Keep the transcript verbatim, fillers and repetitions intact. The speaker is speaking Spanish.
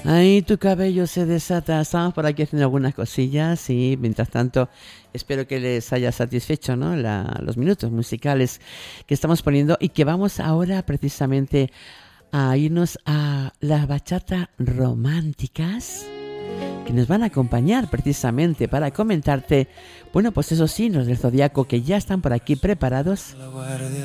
Ay, tu cabello se desata. Estamos por aquí haciendo algunas cosillas y mientras tanto espero que les haya satisfecho, ¿no? La, los minutos musicales que estamos poniendo y que vamos ahora precisamente a irnos a las bachatas románticas que nos van a acompañar precisamente para comentarte, bueno, pues esos signos del zodiaco que ya están por aquí preparados